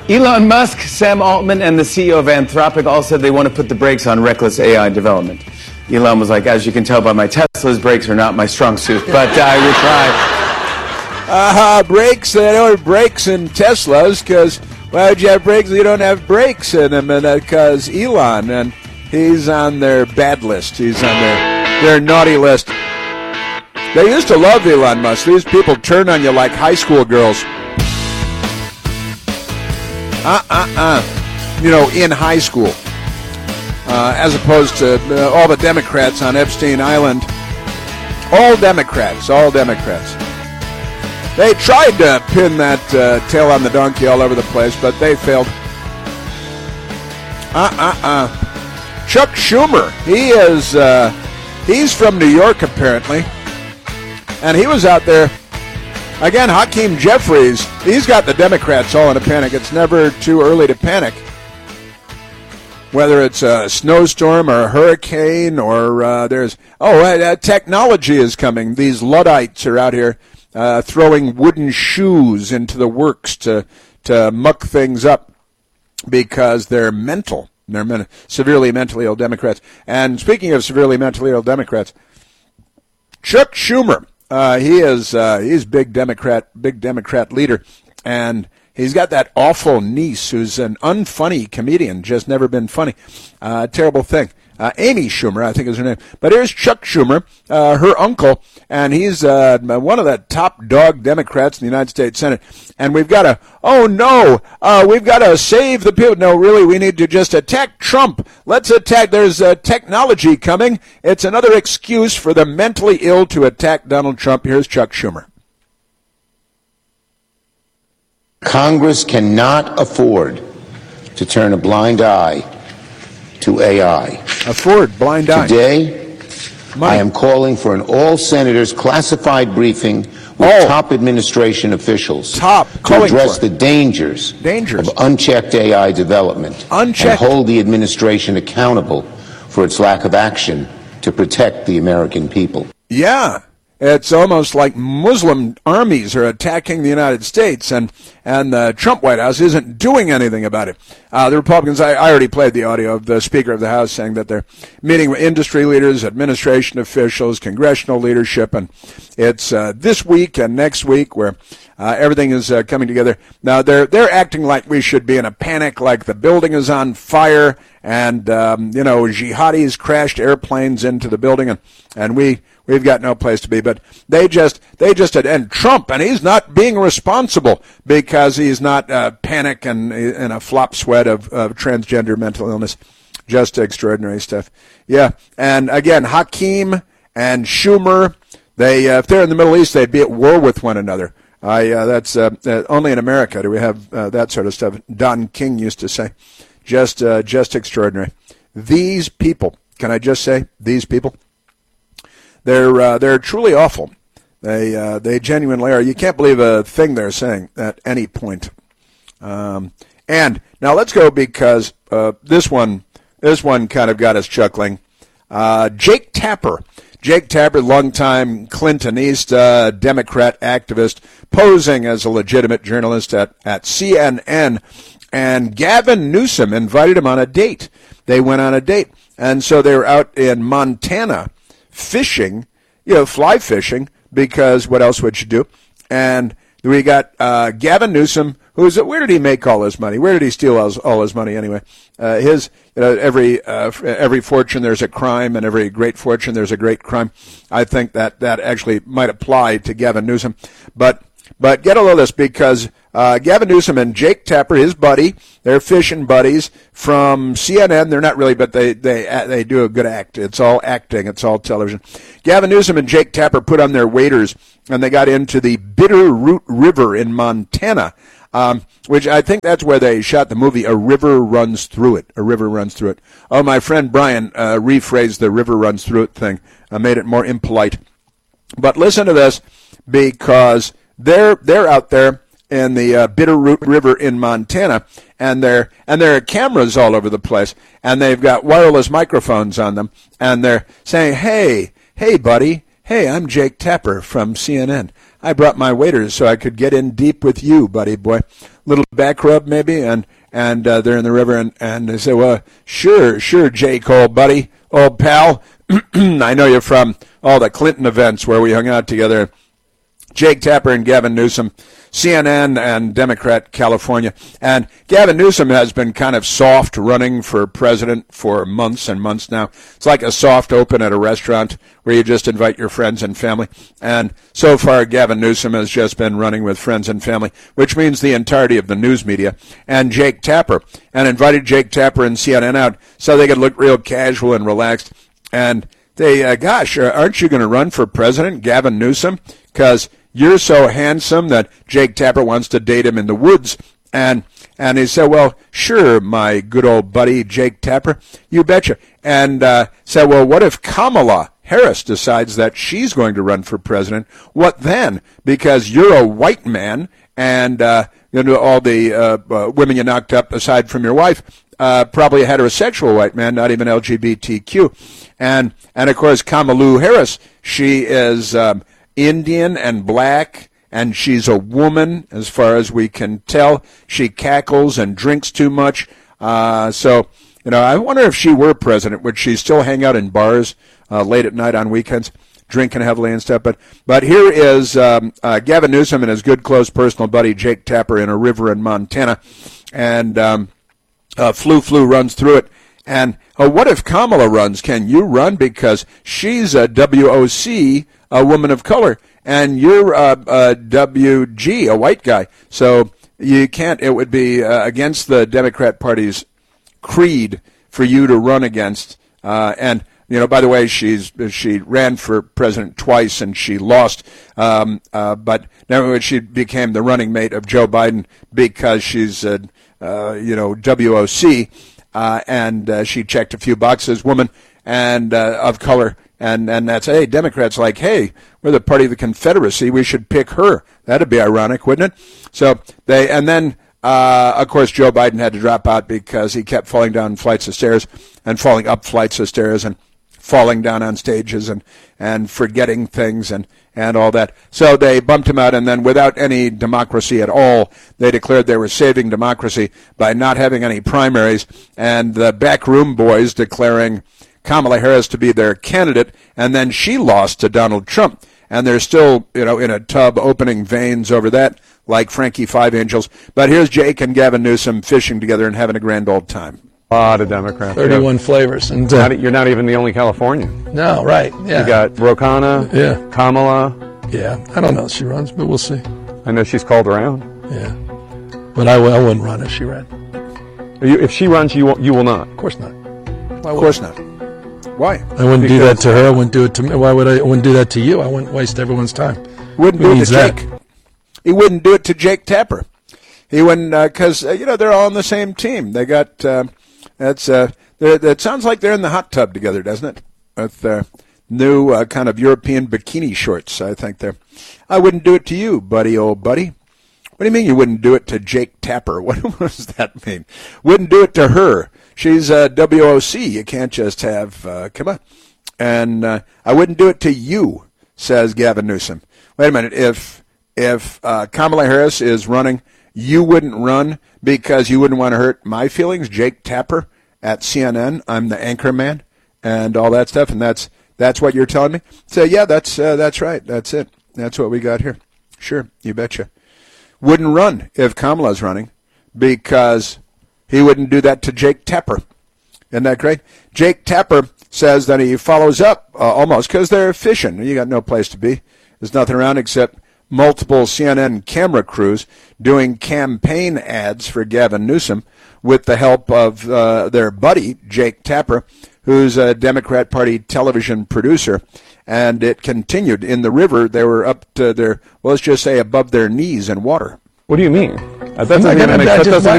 Elon Musk, Sam Altman, and the CEO of Anthropic all said they want to put the brakes on reckless AI development. Elon was like, as you can tell by my Tesla's, brakes are not my strong suit, but I will try. Brakes, they don't have brakes in Teslas, because why would you have brakes? You don't have brakes in them, and because Elon, and he's on their bad list. He's on their naughty list. They used to love Elon Musk. These people turn on you like high school girls. In high school. As opposed to all the Democrats on Epstein Island. All Democrats. They tried to pin that tail on the donkey all over the place, but they failed. Chuck Schumer, he's from New York apparently, and he was out there. Again, Hakeem Jeffries, he's got the Democrats all in a panic. It's never too early to panic. Whether it's a snowstorm or a hurricane or technology is coming. These Luddites are out here throwing wooden shoes into the works to muck things up because they're mental. They're severely mentally ill Democrats. And speaking of severely mentally ill Democrats, Chuck Schumer, he's big Democrat leader, and he's got that awful niece who's an unfunny comedian, just never been funny. Terrible thing. Amy Schumer, I think is her name. But here's Chuck Schumer, her uncle, and he's one of the top dog Democrats in the United States Senate. And we've got to save the people. No, really, we need to just attack Trump. Let's attack. There's technology coming. It's another excuse for the mentally ill to attack Donald Trump. Here's Chuck Schumer. Congress cannot afford to turn a blind eye to AI. Blind eye. Today, I am calling for an all-senators classified briefing with top administration officials to address the dangers of unchecked AI development and hold the administration accountable for its lack of action to protect the American people. Yeah. It's almost like Muslim armies are attacking the United States, and the Trump White House isn't doing anything about it. The Republicans, I already played the audio of the Speaker of the House saying that they're meeting with industry leaders, administration officials, congressional leadership, and it's this week and next week where everything is coming together. Now, they're acting like we should be in a panic, like the building is on fire, and, jihadis crashed airplanes into the building, and we've got no place to be. But they just and Trump, and he's not being responsible because he's not panic and in a flop sweat of transgender mental illness. Just extraordinary stuff. Yeah, and again, Hakeem and Schumer, if they're in the Middle East, they'd be at war with one another. That's only in America do we have that sort of stuff. Don King used to say, just extraordinary. These people, can I just say, these people, they're truly awful. They genuinely are. You can't believe a thing they're saying at any point. And now let's go because this one kind of got us chuckling. Jake Tapper. Jake Tapper, longtime Clintonista, Democrat activist, posing as a legitimate journalist at CNN. And Gavin Newsom invited him on a date. They went on a date. And so they were out in Montana fishing, fly fishing, because what else would you do? And we got Gavin Newsom, where did he make all his money? Where did he steal all his money anyway? Every fortune there's a crime, and every great fortune there's a great crime. I think that actually might apply to Gavin Newsom. But get a load of this, because Gavin Newsom and Jake Tapper, his buddy, they're fishing buddies from CNN. They're not really, but they do a good act. It's all acting. It's all television. Gavin Newsom and Jake Tapper put on their waders, and they got into the Bitterroot River in Montana, which I think that's where they shot the movie A River Runs Through It. A River Runs Through It. Oh, my friend Brian rephrased the River Runs Through It thing, made it more impolite. But listen to this, because they're out there in the Bitterroot River in Montana, and there are cameras all over the place, and they've got wireless microphones on them, and they're saying, hey, buddy, hey, I'm Jake Tapper from CNN. I brought my waiters so I could get in deep with you, buddy boy. Little back rub maybe, and they're in the river, and they say, well, sure, Jake, old buddy, old pal. I know you from all the Clinton events where we hung out together. Jake Tapper and Gavin Newsom, CNN and Democrat California. And Gavin Newsom has been kind of soft running for president for months and months now. It's like a soft open at a restaurant where you just invite your friends and family. And so far, Gavin Newsom has just been running with friends and family, which means the entirety of the news media, and Jake Tapper, and invited Jake Tapper and CNN out so they could look real casual and relaxed. And they, gosh, aren't you going to run for president, Gavin Newsom? Because you're so handsome that Jake Tapper wants to date him in the woods. And he said, well, sure, my good old buddy Jake Tapper, you betcha. And said, well, what if Kamala Harris decides that she's going to run for president? What then? Because you're a white man, and all the women you knocked up aside from your wife, probably a heterosexual white man, not even LGBTQ. And of course, Kamala Harris, she is Indian and black, and she's a woman as far as we can tell. She cackles and drinks too much. So, I wonder if she were president, would she still hang out in bars late at night on weekends, drinking heavily and stuff? But here is Gavin Newsom and his good, close, personal buddy Jake Tapper in a river in Montana, and Flu runs through it. And what if Kamala runs? Can you run? Because she's a WOC, a woman of color, and you're a WG, a white guy. So you can't. It would be against the Democrat Party's creed for you to run against. And by the way, she ran for president twice and she lost. But now she became the running mate of Joe Biden because she's WOC. And she checked a few boxes, woman and of color, and that's, hey, Democrats like, hey, we're the party of the Confederacy, we should pick her. That'd be ironic, wouldn't it? So then, of course, Joe Biden had to drop out because he kept falling down flights of stairs and falling up flights of stairs and falling down on stages and forgetting things and all that. So they bumped him out, and then without any democracy at all, they declared they were saving democracy by not having any primaries, and the backroom boys declaring Kamala Harris to be their candidate, and then she lost to Donald Trump. And they're still, in a tub opening veins over that, like Frankie Five Angels. But here's Jake and Gavin Newsom fishing together and having a grand old time. A lot of Democrats. 31 flavors. And you're not even the only Californian. No, right. Yeah. You got Ro Khanna, yeah. Kamala. Yeah. I don't know if she runs, but we'll see. I know she's called around. Yeah. But I wouldn't run if she ran. If she runs, you will not? Of course not. Of course not. Why? I wouldn't do that to her. I wouldn't do it to me. Why would I? I wouldn't do that to you. I wouldn't waste everyone's time. Wouldn't do it to Jake. He wouldn't do it to Jake Tapper. He wouldn't, because they're all on the same team. They got that sounds like they're in the hot tub together, doesn't it? With new kind of European bikini shorts. I think they're. I wouldn't do it to you, buddy, old buddy. What do you mean you wouldn't do it to Jake Tapper? What does that mean? Wouldn't do it to her. She's a WOC. You can't just have, come on. And I wouldn't do it to you, says Gavin Newsom. Wait a minute. If Kamala Harris is running, you wouldn't run because you wouldn't want to hurt my feelings, Jake Tapper at CNN. I'm the anchor man and all that stuff, and that's what you're telling me? So, yeah, that's right. That's it. That's what we got here. Sure, you betcha. Wouldn't run if Kamala's running because he wouldn't do that to Jake Tapper. Isn't that great? Jake Tapper says that he follows up almost because they're fishing. You got no place to be. There's nothing around except multiple CNN camera crews doing campaign ads for Gavin Newsom with the help of their buddy, Jake Tapper, who's a Democrat Party television producer. And it continued in the river. They were up to their, well, let's just say above their knees in water. What do you mean? That doesn't